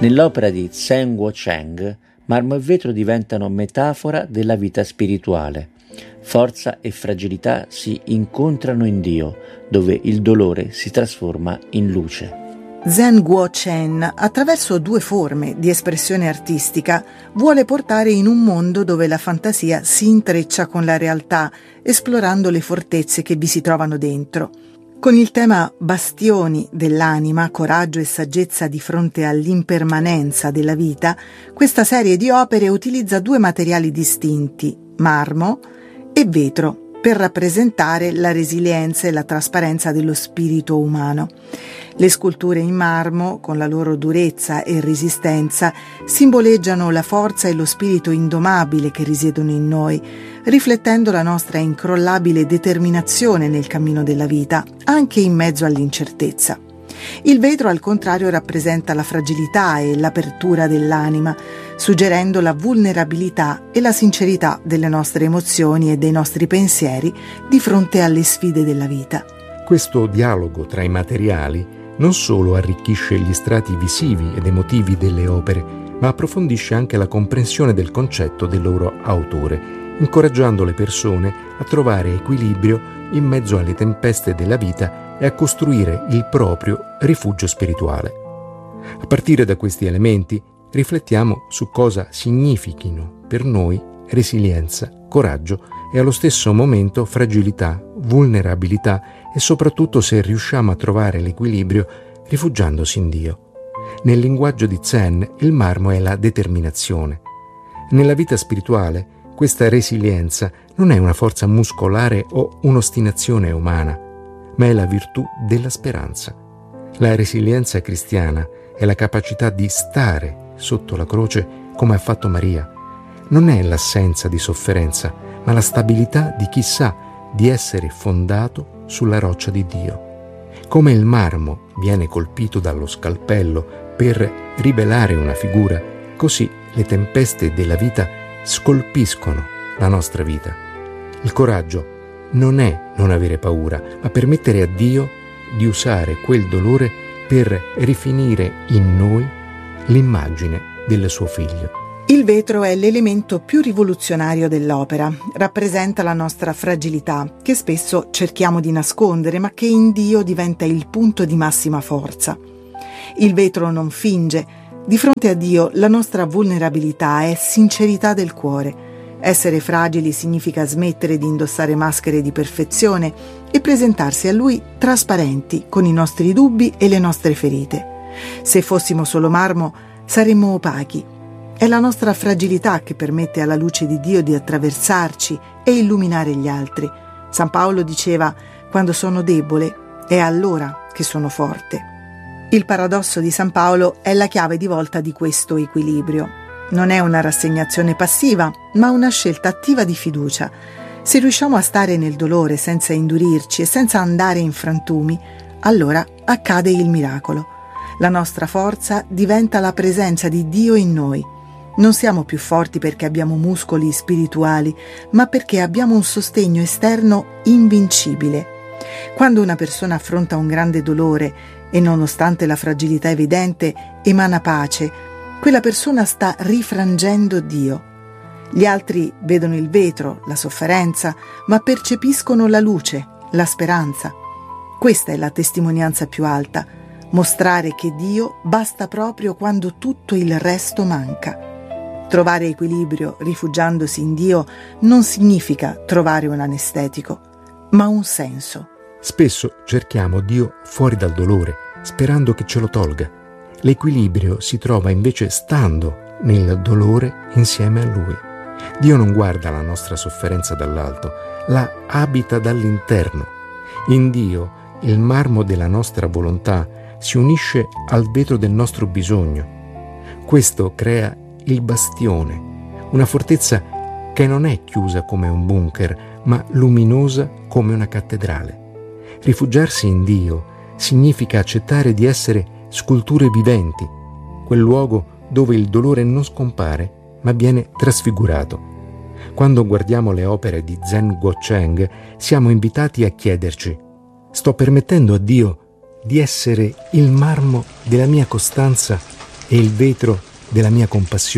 Nell'opera di Zhen Guocheng, marmo e vetro diventano metafora della vita spirituale. Forza e fragilità si incontrano in Dio, dove il dolore si trasforma in luce. Zhen Guocheng, attraverso due forme di espressione artistica, vuole portare in un mondo dove la fantasia si intreccia con la realtà, esplorando le fortezze che vi si trovano dentro. Con il tema Bastioni dell'anima, coraggio e saggezza di fronte all'impermanenza della vita, questa serie di opere utilizza due materiali distinti, marmo e vetro, per rappresentare la resilienza e la trasparenza dello spirito umano. Le sculture in marmo, con la loro durezza e resistenza, simboleggiano la forza e lo spirito indomabile che risiedono in noi, riflettendo la nostra incrollabile determinazione nel cammino della vita, anche in mezzo all'incertezza. Il vetro, al contrario, rappresenta la fragilità e l'apertura dell'anima, suggerendo la vulnerabilità e la sincerità delle nostre emozioni e dei nostri pensieri di fronte alle sfide della vita. Questo dialogo tra i materiali non solo arricchisce gli strati visivi ed emotivi delle opere, ma approfondisce anche la comprensione del concetto del loro autore, incoraggiando le persone a trovare equilibrio in mezzo alle tempeste della vita e a costruire il proprio rifugio spirituale. A partire da questi elementi, riflettiamo su cosa significhino per noi resilienza, coraggio e allo stesso momento fragilità, vulnerabilità e soprattutto se riusciamo a trovare l'equilibrio rifugiandosi in Dio. Nel linguaggio di Zen, il marmo è la determinazione. Nella vita spirituale, questa resilienza non è una forza muscolare o un'ostinazione umana, ma è la virtù della speranza. La resilienza cristiana è la capacità di stare sotto la croce come ha fatto Maria. Non è l'assenza di sofferenza, ma la stabilità di chi sa di essere fondato sulla roccia di Dio. Come il marmo viene colpito dallo scalpello per rivelare una figura, così le tempeste della vita scolpiscono la nostra vita. Il coraggio non è non avere paura, ma permettere a Dio di usare quel dolore per rifinire in noi l'immagine del suo figlio. Il vetro è l'elemento più rivoluzionario dell'opera, rappresenta la nostra fragilità, che spesso cerchiamo di nascondere, ma che in Dio diventa il punto di massima forza. Il vetro non finge. Di fronte a Dio la nostra vulnerabilità è sincerità del cuore. Essere fragili significa smettere di indossare maschere di perfezione e presentarsi a Lui trasparenti con i nostri dubbi e le nostre ferite. Se fossimo solo marmo, saremmo opachi. È la nostra fragilità che permette alla luce di Dio di attraversarci e illuminare gli altri. San Paolo diceva: quando sono debole, è allora che sono forte. Il paradosso di San Paolo è la chiave di volta di questo equilibrio. Non è una rassegnazione passiva, ma una scelta attiva di fiducia. Se riusciamo a stare nel dolore senza indurirci e senza andare in frantumi, allora accade il miracolo. La nostra forza diventa la presenza di Dio in noi. Non siamo più forti perché abbiamo muscoli spirituali, ma perché abbiamo un sostegno esterno invincibile. Quando una persona affronta un grande dolore e, nonostante la fragilità evidente, emana pace, quella persona sta rifrangendo Dio. Gli altri vedono il vetro, la sofferenza, ma percepiscono la luce, la speranza. Questa è la testimonianza più alta, mostrare che Dio basta proprio quando tutto il resto manca. Trovare equilibrio rifugiandosi in Dio non significa trovare un anestetico, ma un senso. Spesso cerchiamo Dio fuori dal dolore, sperando che ce lo tolga. L'equilibrio si trova invece stando nel dolore insieme a Lui. Dio non guarda la nostra sofferenza dall'alto, la abita dall'interno. In Dio il marmo della nostra volontà si unisce al vetro del nostro bisogno. Questo crea il bastione, una fortezza che non è chiusa come un bunker, ma luminosa come una cattedrale. Rifugiarsi in Dio significa accettare di essere sculture viventi, quel luogo dove il dolore non scompare, ma viene trasfigurato. Quando guardiamo le opere di Zhen Guocheng, siamo invitati a chiederci: sto permettendo a Dio di essere il marmo della mia costanza è il vetro della mia compassione